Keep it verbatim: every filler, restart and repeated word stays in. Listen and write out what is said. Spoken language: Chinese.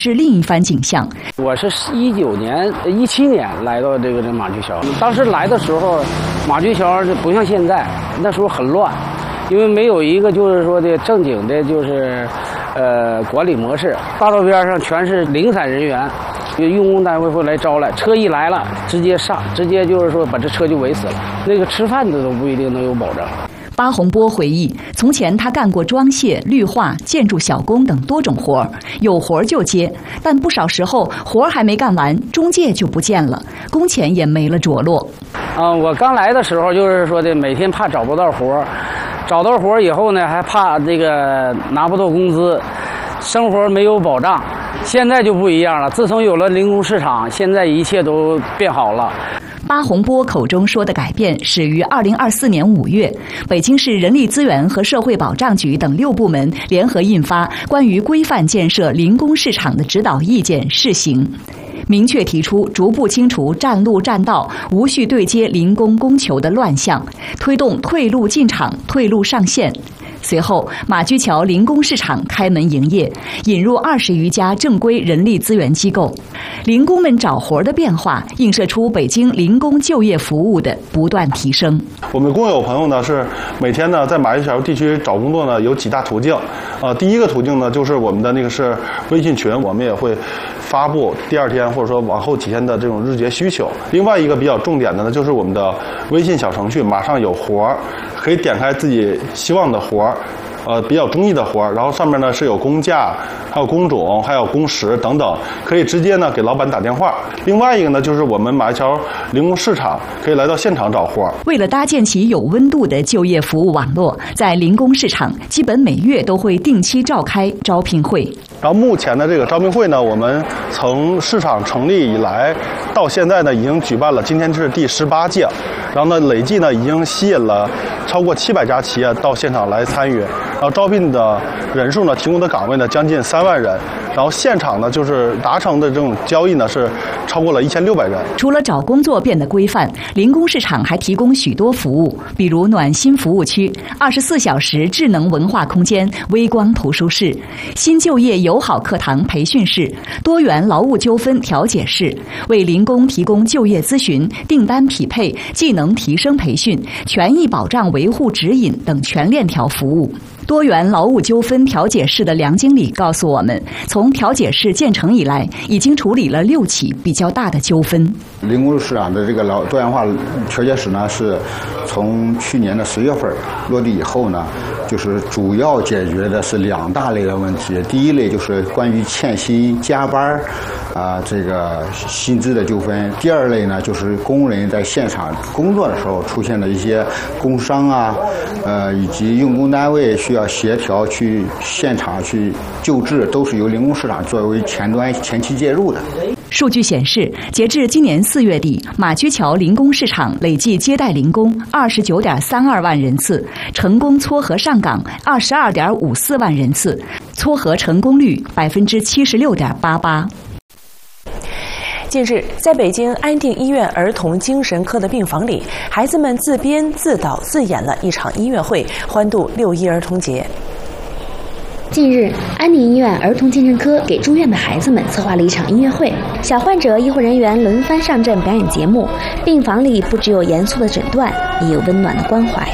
是另一番景象。 我是一九年、一七年来到这个这马驹桥，当时来的时候，马驹桥就不像现在，那时候很乱，因为没有一个就是说的正经的，就是呃管理模式。大道边上全是零散人员，用工单位会来招来，车一来了，直接上，直接就是说把这车就围死了。那个吃饭的都不一定能有保障。 巴洪波回忆，从前他干过装卸、绿化、建筑小工等多种活儿，有活儿就接，但不少时候活儿还没干完，中介就不见了，工钱也没了着落。 嗯，我刚来的时候就是说的，每天怕找不到活儿，找到活儿以后呢，还怕这个拿不到工资，生活没有保障。现在就不一样了，自从有了零工市场，现在一切都变好了。 巴洪波口中说的改变始于二零二四年五月，北京市人力资源和社会保障局等六部门联合印发关于规范建设零工市场的指导意见试行，明确提出逐步清除占路占道、无序对接零工供求的乱象，推动退路进场、退路上线。随后，马驹桥零工市场开门营业，引入二十余家正规人力资源机构。零工们找活的变化，映射出北京零工就业服务的不断提升。 我们工友朋友呢，是每天呢在马驹桥地区找工作呢有几大途径。呃，第一个途径呢就是我们的那个是微信群，我们也会发布第二天或者说往后几天的这种日结需求。另外一个比较重点的呢，就是我们的微信小程序，马上有活儿，可以点开自己希望的活儿。呃，比较中意的活儿，然后上面呢是有工价，还有工种，还有工时等等，可以直接呢给老板打电话。另外一个呢，就是我们马驹桥零工市场，可以来到现场找活儿。 为了搭建起有温度的就业服务网络，在零工市场基本每月都会定期召开招聘会。 然后目前的这个招聘会呢，我们从市场成立以来到现在呢，已经举办了，今天是第十八届，然后呢，累计呢已经吸引了超过七百家企业到现场来参与。然后招聘的人数呢，提供的岗位呢将近三万人，然后现场呢就是达成的这种交易呢是超过了一千六百人。 除了找工作变得规范，零工市场还提供许多服务，比如暖心服务区、二十四小时智能文化空间、微光图书室、新就业友好课堂培训室、多元劳务纠纷调解室，为零工提供就业咨询、订单匹配、技能提升培训、权益保障维护指引等全链条服务。多元劳务纠纷调解室的梁经理告诉我们，从调解室建成以来，已经处理了六起比较大的纠纷。 零工市场的这个劳多元化调解室呢，是从去年的十月份落地以后呢，就是主要解决的是两大类的问题。第一类就是关于欠薪、加班啊、呃、这个薪资的纠纷。第二类呢，就是工人在现场工作的时候出现的一些工伤啊，呃以及用工单位需要协调去现场去救治，都是由零工市场作为前端前期介入的。 数据显示，截至今年四月底，马驹桥零工市场累计接待零工二十九点三二万人次，成功撮合上岗二十二点五四万人次，撮合成功率百分之七十六点八八。 近日，在北京安定医院儿童精神科的病房里，孩子们自编自导自演了一场音乐会，欢度六一儿童节。 近日，安定医院儿童精神科给住院的孩子们策划了一场音乐会，小患者、医护人员轮番上阵表演节目。病房里不只有严肃的诊断，也有温暖的关怀。